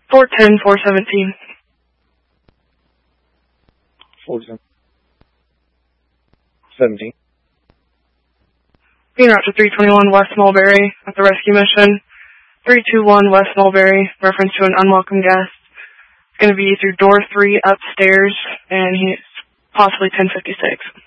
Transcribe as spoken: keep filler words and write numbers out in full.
four ten, four seventeen. four ten. seventeen. Being route to three twenty-one West Mulberry at the rescue mission. three two one West Mulberry, reference to an unwelcome guest. It's going to be through door three upstairs, and he's possibly ten fifty-six.